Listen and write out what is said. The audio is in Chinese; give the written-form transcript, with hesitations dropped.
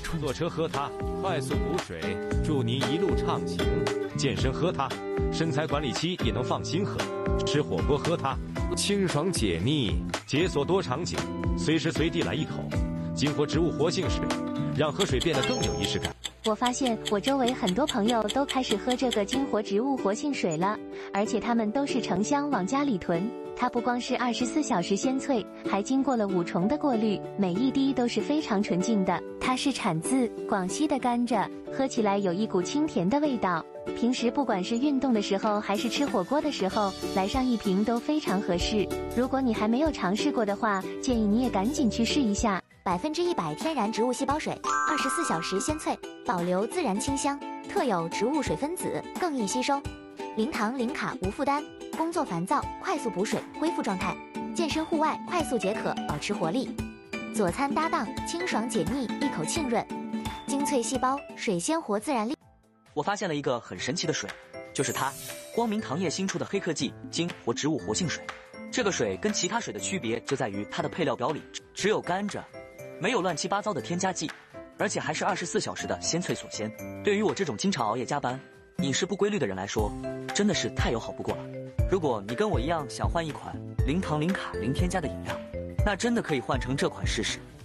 坐车喝它，快速补水，祝您一路畅行。健身喝它，身材管理期也能放心喝。吃火锅喝它，清爽解腻，解锁多场景，随时随地来一口。金活植物活性水，让喝水变得更有仪式感。 我发现我周围很多朋友都开始喝这个金活植物活性水了，而且他们都是成箱往家里囤。它不光是24小时鲜萃，还经过了5重的过滤，每一滴都是非常纯净的。它是产自广西的甘蔗，喝起来有一股清甜的味道。平时不管是运动的时候，还是吃火锅的时候，来上一瓶都非常合适。如果你还没有尝试过的话，建议你也赶紧去试一下。 100%天然植物细胞水，24小时鲜萃，保留自然清香，特有植物水分子，更易吸收。零糖零卡无负担，工作烦躁快速补水恢复状态，健身户外快速解渴保持活力，佐餐搭档清爽解腻一口沁润，精粹细胞水鲜活自然力。 我发现了一个很神奇的水，就是它，光明糖业新出的黑科技金活植物活性水。这个水跟其他水的区别就在于它的配料表里只有甘蔗，没有乱七八糟的添加剂，而且还是24小时的鲜萃锁鲜。对于我这种经常熬夜加班、饮食不规律的人来说，真的是太友好不过了。如果你跟我一样想换一款零糖零卡零添加的饮料，那真的可以换成这款试试。